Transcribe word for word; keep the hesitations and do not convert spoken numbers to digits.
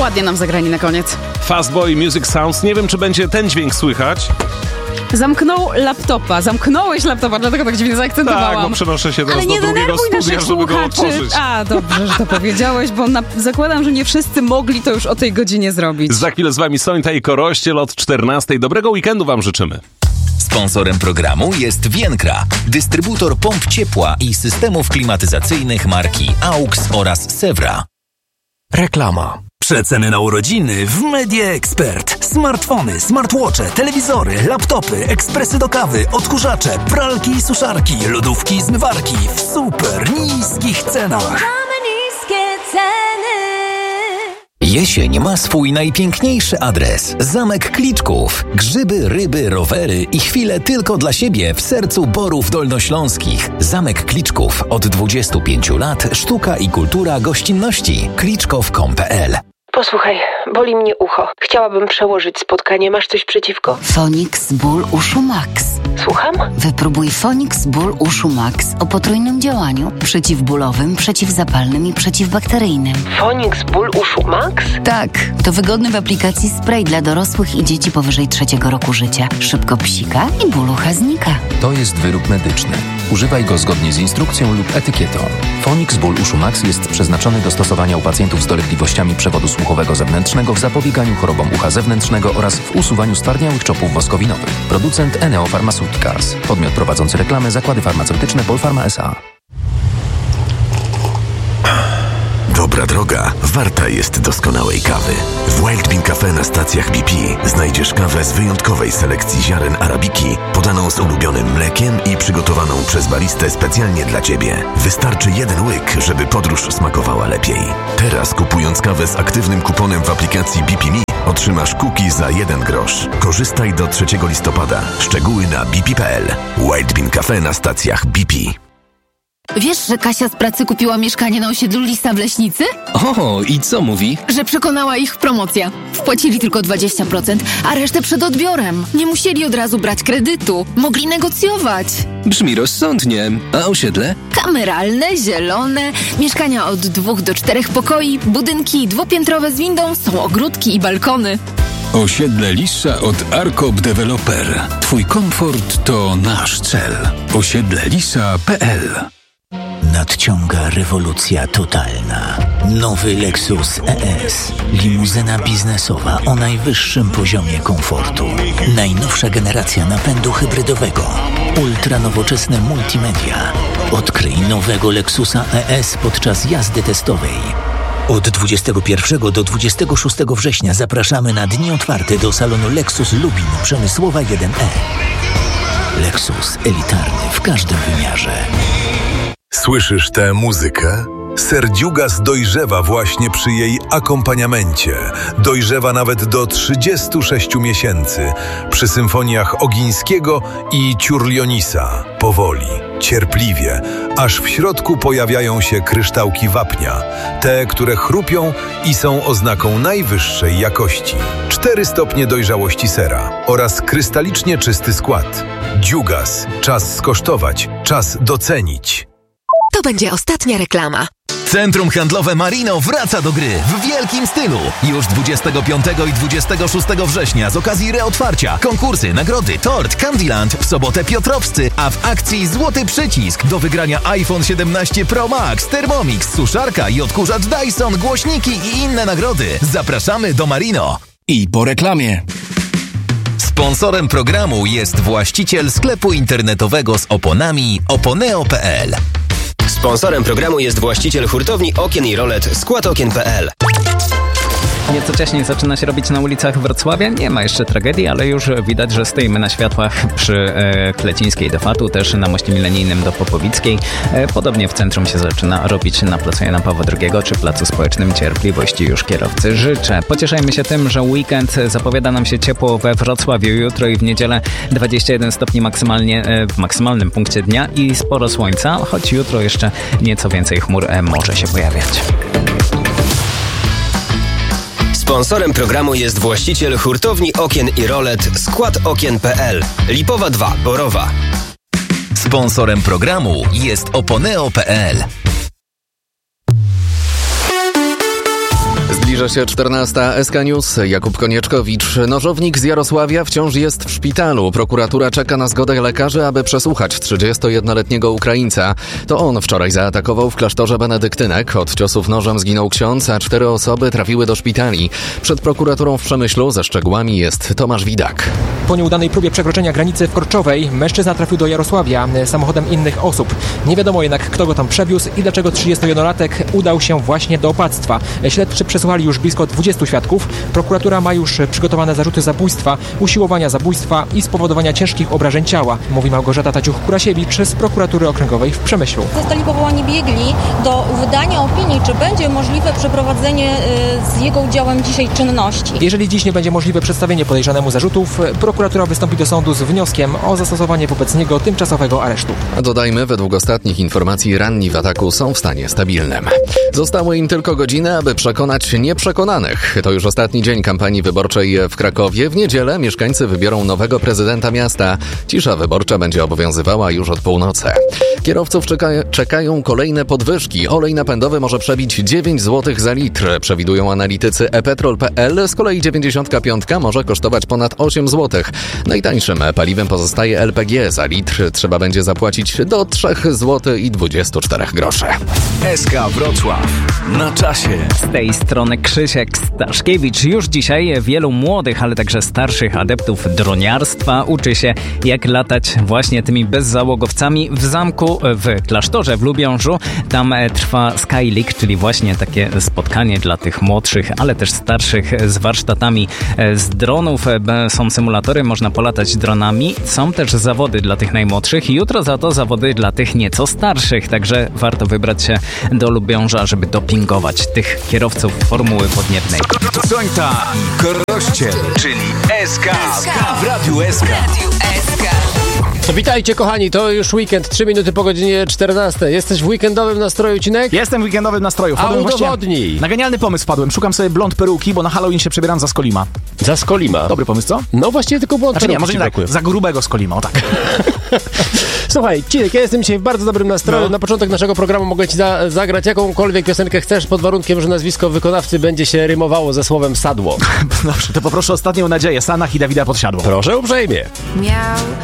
ładnie nam zagrali na koniec. Fastboy Music Sounds. Nie wiem, czy będzie ten dźwięk słychać. Zamknął laptopa. Zamknąłeś laptopa, dlatego tak dziwnie zaakcentowałam. Tak, bo przenoszę się teraz Ale do drugiego studia, żeby go otworzyć. A, dobrze, że to powiedziałeś, bo na... zakładam, że nie wszyscy mogli to już o tej godzinie zrobić. Za chwilę z wami Sońta i Korościel od czternastej. Dobrego weekendu wam życzymy. Sponsorem programu jest Vienkra, dystrybutor pomp ciepła i systemów klimatyzacyjnych marki AUX oraz Sewra. Reklama. Przeceny na urodziny w Media Expert. Smartfony, smartwatche, telewizory, laptopy, ekspresy do kawy, odkurzacze, pralki i suszarki, lodówki i zmywarki w super niskich cenach. Mamy niskie ceny. Jesień ma swój najpiękniejszy adres. Zamek Kliczków. Grzyby, ryby, rowery i chwile tylko dla siebie w sercu Borów Dolnośląskich. Zamek Kliczków. Od dwudziestu pięciu lat sztuka i kultura gościnności. kliczkow kropka com kropka pe el. Posłuchaj, boli mnie ucho. Chciałabym przełożyć spotkanie. Masz coś przeciwko? Fonix Ból Uszu Max. Słucham? Wypróbuj Fonix Ból Uszu Max o potrójnym działaniu. Przeciwbólowym, przeciwzapalnym i przeciwbakteryjnym. Fonix Ból Uszu Max? Tak, to wygodny w aplikacji spray dla dorosłych i dzieci powyżej trzeciego roku życia. Szybko psika i ból ucha znika. To jest wyrób medyczny. Używaj go zgodnie z instrukcją lub etykietą. Fonix Ból Uszu Max jest przeznaczony do stosowania u pacjentów z dolegliwościami przewodu słuchowego zewnętrznego w zapobieganiu chorobom ucha zewnętrznego oraz w usuwaniu stwardniałych czopów woskowinowych. Producent Eneo Pharmaceuticals. Podmiot prowadzący reklamę Zakłady Farmaceutyczne Polpharma S A. Dobra droga warta jest doskonałej kawy. W Wild Bean Cafe na stacjach B P znajdziesz kawę z wyjątkowej selekcji ziaren arabiki, podaną z ulubionym mlekiem i przygotowaną przez baristę specjalnie dla Ciebie. Wystarczy jeden łyk, żeby podróż smakowała lepiej. Teraz kupując kawę z aktywnym kuponem w aplikacji B P Me otrzymasz cookie za jeden grosz. Korzystaj do trzeciego listopada. Szczegóły na b p kropka p l. Wild Bean Cafe na stacjach B P. Wiesz, że Kasia z pracy kupiła mieszkanie na osiedlu Lisa w Leśnicy? O, i co mówi? Że przekonała ich promocja. Wpłacili tylko dwadzieścia procent, a resztę przed odbiorem. Nie musieli od razu brać kredytu. Mogli negocjować. Brzmi rozsądnie. A osiedle? Kameralne, zielone, mieszkania od dwóch do czterech pokoi, budynki dwupiętrowe z windą, są ogródki i balkony. Osiedle Lisa od Arkop Developer. Twój komfort to nasz cel. osiedle lisa kropka pe el. Nadciąga rewolucja totalna. Nowy Lexus E S. Limuzyna biznesowa o najwyższym poziomie komfortu. Najnowsza generacja napędu hybrydowego. Ultranowoczesne multimedia. Odkryj nowego Lexusa E S podczas jazdy testowej. Od dwudziestego pierwszego do dwudziestego szóstego września zapraszamy na dni otwarte do salonu Lexus Lubin Przemysłowa jeden E. Lexus elitarny w każdym wymiarze. Słyszysz tę muzykę? Serdziugas dojrzewa właśnie przy jej akompaniamencie. Dojrzewa nawet do trzydziestu sześciu miesięcy przy symfoniach Ogińskiego i Ciurlionisa. Powoli, cierpliwie, aż w środku pojawiają się kryształki wapnia. Te, które chrupią i są oznaką najwyższej jakości. Cztery stopnie dojrzałości sera oraz krystalicznie czysty skład. Dziugas. Czas skosztować. Czas docenić. To będzie ostatnia reklama. Centrum Handlowe Marino wraca do gry w wielkim stylu. Już dwudziestego piątego i dwudziestego szóstego września z okazji reotwarcia. Konkursy, nagrody, tort, Candyland, w sobotę Piotrowscy, a w akcji złoty przycisk do wygrania iPhone siedemnaście Pro Max, Thermomix, suszarka i odkurzacz Dyson, głośniki i inne nagrody. Zapraszamy do Marino. I po reklamie. Sponsorem programu jest właściciel sklepu internetowego z oponami oponeo kropka pe el. Sponsorem programu jest właściciel hurtowni okien i rolet składokien kropka pe el. Nieco wcześniej zaczyna się robić na ulicach Wrocławia. Nie ma jeszcze tragedii, ale już widać, że stoimy na światłach przy e, Klecińskiej do Fatu, też na moście milenijnym do Popowickiej. E, podobnie w centrum się zaczyna robić na placu Jana Pawła drugiego czy placu Społecznym. Cierpliwości już kierowcy życzę. Pocieszajmy się tym, że weekend zapowiada nam się ciepło we Wrocławiu. Jutro i w niedzielę dwadzieścia jeden stopni maksymalnie e, w maksymalnym punkcie dnia i sporo słońca, choć jutro jeszcze nieco więcej chmur e, może się pojawiać. Sponsorem programu jest właściciel hurtowni okien i rolet składokien kropka pe el. Lipowa dwa, Borowa. Sponsorem programu jest oponeo kropka pe el. Zbliża się czternasta. S K News. Jakub Konieczkowicz. Nożownik z Jarosławia wciąż jest w szpitalu. Prokuratura czeka na zgodę lekarzy, aby przesłuchać trzydziestojednoletniego Ukraińca. To on wczoraj zaatakował w klasztorze benedyktynek. Od ciosów nożem zginął ksiądz, a cztery osoby trafiły do szpitali. Przed prokuraturą w Przemyślu ze szczegółami jest Tomasz Widak. Po nieudanej próbie przekroczenia granicy w Korczowej mężczyzna trafił do Jarosławia samochodem innych osób. Nie wiadomo jednak, kto go tam przewiózł i dlaczego trzydziestojednolatek udał się właśnie do opactwa. Śledczy przesłuchali już blisko dwudziestu świadków. Prokuratura ma już przygotowane zarzuty zabójstwa, usiłowania zabójstwa i spowodowania ciężkich obrażeń ciała, mówi Małgorzata Taciuch-Kurasiewicz z prokuratury okręgowej w Przemyślu. Zostali powołani biegli do wydania opinii, czy będzie możliwe przeprowadzenie z jego udziałem dzisiaj czynności. Jeżeli dziś nie będzie możliwe przedstawienie podejrzanemu zarzutów, prokuratura wystąpi do sądu z wnioskiem o zastosowanie wobec niego tymczasowego aresztu. A dodajmy, według ostatnich informacji ranni w ataku są w stanie stabilnym. Zostały im tylko godziny, aby przekonać nieprzekonanych. To już ostatni dzień kampanii wyborczej w Krakowie. W niedzielę mieszkańcy wybiorą nowego prezydenta miasta. Cisza wyborcza będzie obowiązywała już od północy. Kierowców czeka, czekają kolejne podwyżki. Olej napędowy może przebić dziewięć złotych za litr, przewidują analitycy e petrol kropka pe el. Z kolei dziewięćdziesiątka piątka może kosztować ponad osiem złotych. Najtańszym paliwem pozostaje el pe gie. Za litr trzeba będzie zapłacić do trzy złote i dwadzieścia cztery grosze. S K Wrocław. Na czasie. Z tej strony Krzysiek Staszkiewicz. Już dzisiaj wielu młodych, ale także starszych adeptów droniarstwa uczy się, jak latać właśnie tymi bezzałogowcami w zamku w klasztorze w Lubiążu. Tam trwa Sky League, czyli właśnie takie spotkanie dla tych młodszych, ale też starszych z warsztatami z dronów. Są symulatory, można polatać dronami. Są też zawody dla tych najmłodszych. Jutro za to zawody dla tych nieco starszych. Także warto wybrać się do Lubiąża, żeby dopingować tych kierowców formuły podniebnej. Sońta i Korościel, czyli S K w Radiu S K. To witajcie kochani, to już weekend, trzy minuty po godzinie czternastej. Jesteś w weekendowym nastroju, Cinek? Jestem w weekendowym nastroju. A udowodnij. Na genialny pomysł wpadłem. Szukam sobie blond peruki, bo na Halloween się przebieram za Skolima. Za Skolima? Dobry pomysł, co? No właściwie tylko blond znaczy, peruki nie, może nie tak, brakuje. za grubego Skolima, o tak. Słuchaj, Cinek, ja jestem dzisiaj w bardzo dobrym nastroju. No. Na początek naszego programu mogę Ci za- zagrać jakąkolwiek piosenkę chcesz, pod warunkiem, że nazwisko wykonawcy będzie się rymowało ze słowem sadło. Dobrze, to poproszę ostatnią nadzieję. Sanach i Dawida Podsiadło. Proszę uprzejmie. Miał